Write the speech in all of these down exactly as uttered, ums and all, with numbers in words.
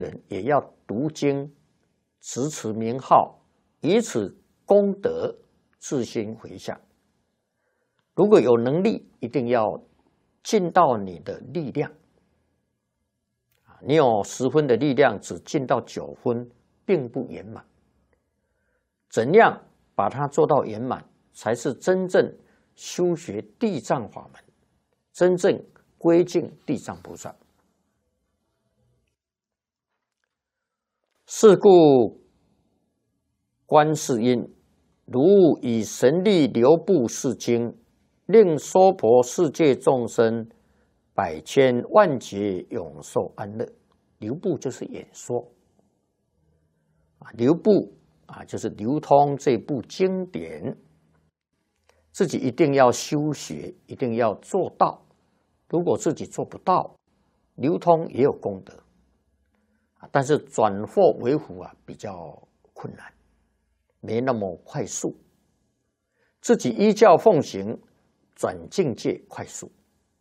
人也要读经，持持名号，以此功德自心回向。如果有能力，一定要尽到你的力量。你有十分的力量，只尽到九分，并不圆满。怎样把它做到圆满，才是真正修学地藏法门，真正归敬地藏菩萨。是故观世音如以神力流布世经，令娑婆世界众生百千万劫永受安乐。流布就是演说，流布啊就是流通这部经典，自己一定要修学，一定要做到。如果自己做不到，流通也有功德，但是转祸为福啊比较困难，没那么快速。自己依教奉行，转境界快速。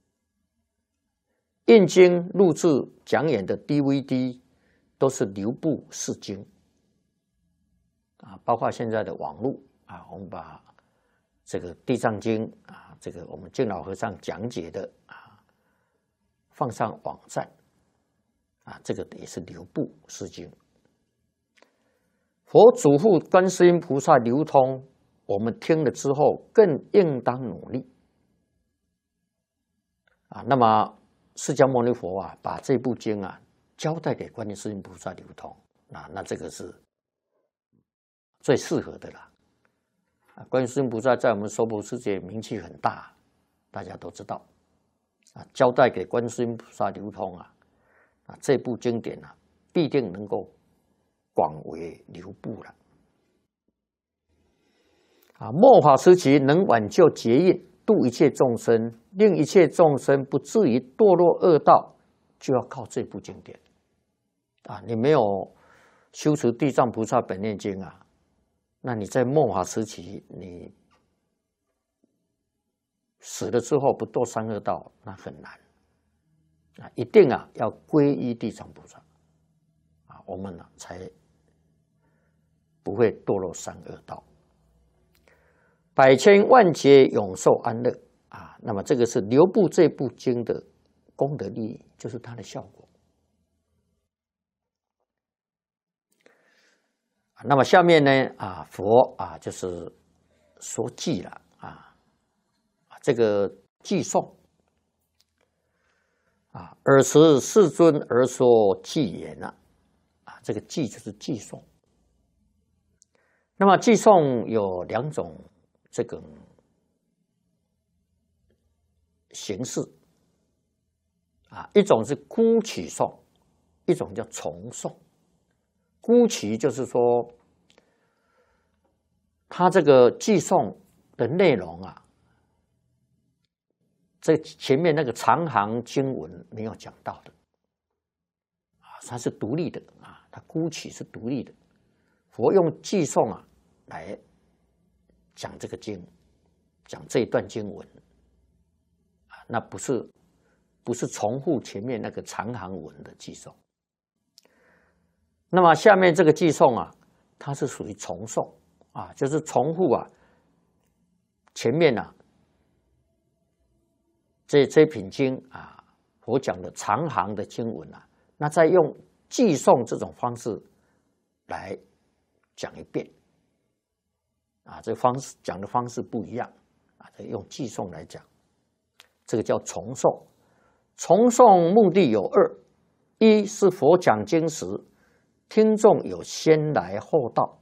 印经录制讲演的 D V D 都是流布释经啊，包括现在的网络啊，我们把这个地藏经啊，这个我们净老和尚讲解的啊，放上网站啊，这个也是流布释经。佛嘱咐观世音菩萨流通，我们听了之后更应当努力啊。那么释迦牟尼佛啊，把这部经啊交代给观世音菩萨流通，那那这个是最适合的啦。啊，观世音菩萨在我们娑婆世界名气很大，大家都知道啊。交代给观世音菩萨流通啊，啊这部经典啊，必定能够广为流布了。啊，末法时期能挽救劫印，度一切众生，令一切众生不至于堕落恶道，就要靠这部经典啊！你没有修持地藏菩萨本愿经啊，那你在末法时期，你死了之后不堕三恶道，那很难啊！一定啊要皈依地藏菩萨啊，我们呢、啊、才不会堕落三恶道。百千万劫永受安乐啊！那么这个是流布这部经的功德利益，就是它的效果。那么下面呢啊，佛啊就是说偈了啊，这个偈颂啊，尔时世尊而说偈言啊，啊，这个偈就是偈颂。那么偈颂有两种。这个形式啊，一种是孤曲颂，一种叫重颂。孤曲就是说，它这个偈颂的内容啊，这前面那个长行经文没有讲到的啊，它是独立的啊，它孤曲是独立的。佛用偈颂啊来讲这个经，讲这一段经文啊，那不是不是重复前面那个长行文的偈颂。那么下面这个偈颂啊，它是属于重诵啊，就是重复啊前面啊这这品经啊，我讲的长行的经文啊，那再用偈颂这种方式来讲一遍。啊，这方式讲的方式不一样啊，用偈颂来讲，这个叫重诵。重诵目的有二：一是佛讲经时，听众有先来后到，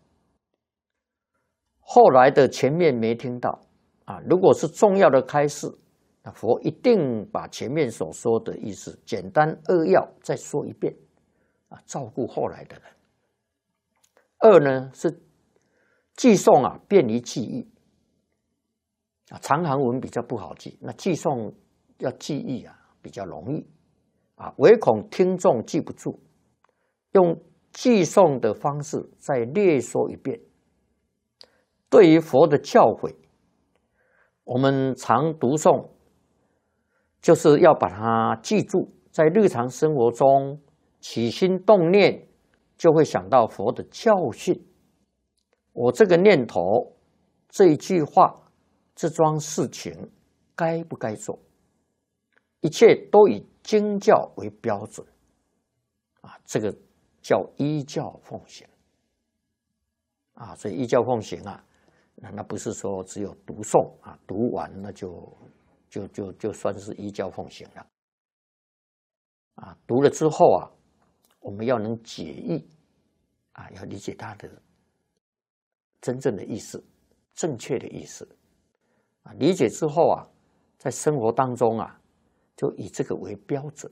后来的前面没听到啊。如果是重要的开示，那佛一定把前面所说的意思简单扼要再说一遍啊，照顾后来的人。二呢是偈颂啊，便于记忆啊，长行文比较不好记，那偈颂要记忆啊，比较容易啊，唯恐听众记不住，用偈颂的方式再略说一遍。对于佛的教诲，我们常读诵，就是要把它记住，在日常生活中起心动念就会想到佛的教训。我这个念头，这一句话，这桩事情该不该做？一切都以经教为标准啊，这个叫依教奉行啊。所以依教奉行啊，那那不是说只有读诵啊，读完那就就就就算是依教奉行了啊。读了之后啊，我们要能解义啊，要理解它的真正的意思，正确的意思啊。理解之后啊，在生活当中啊，就以这个为标准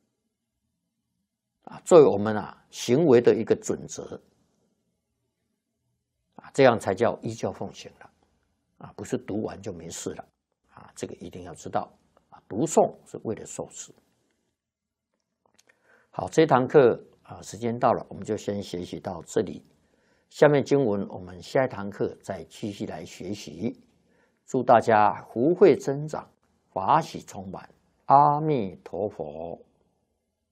啊，作为我们啊行为的一个准则啊，这样才叫依教奉行了啊，不是读完就没事了啊，这个一定要知道啊，读诵是为了受持。好，这堂课啊，时间到了，我们就先学习到这里。下面经文我们下一堂课再继续来学习。祝大家福慧增长，法喜充满。阿弥陀佛。